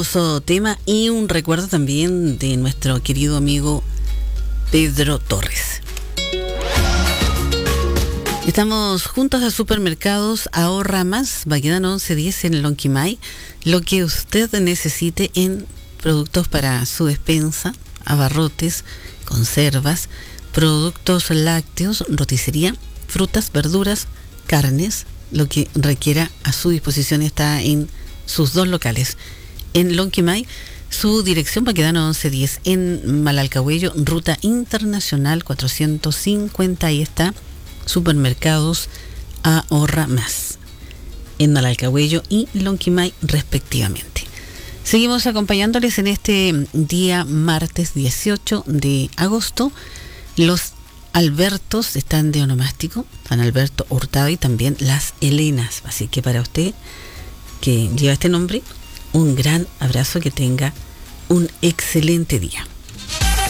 hermoso tema y un recuerdo también de nuestro querido amigo Pedro Torres. Estamos juntos a Supermercados Ahorra Más, Baquedano 1110 en Lonquimay. Lo que usted necesite en productos para su despensa, abarrotes, conservas, productos lácteos, roticería, frutas, verduras, carnes, lo que requiera a su disposición está en sus dos locales. En Lonquimay, su dirección Baquedano 1110, en Malalcahuello, Ruta Internacional 450, ahí está Supermercados Ahorra Más, en Malalcahuello y Lonquimay respectivamente. Seguimos acompañándoles en este día martes 18 de agosto. Los Albertos están de onomástico, San Alberto Hurtado y también las Helenas. Así que para usted que lleva este nombre, un gran abrazo, que tenga un excelente día.